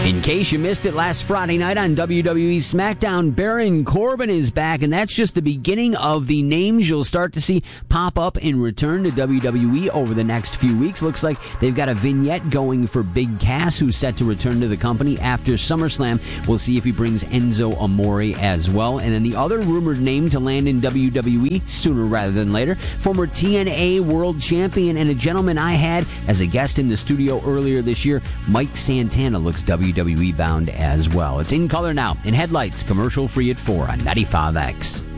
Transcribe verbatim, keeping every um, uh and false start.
In case you missed it last Friday night on W W E SmackDown, Baron Corbin is back, and that's just the beginning of the names you'll start to see pop up in return to W W E over the next few weeks. Looks like they've got a vignette going for Big Cass, who's set to return to the company after SummerSlam. We'll see if he brings Enzo Amore as well. And then the other rumored name to land in W W E sooner rather than later, former T N A World Champion and a gentleman I had as a guest in the studio earlier this year, Mike Santana, looks W W E bound as well. It's In Color now, in headlights, commercial free at four on ninety-five X.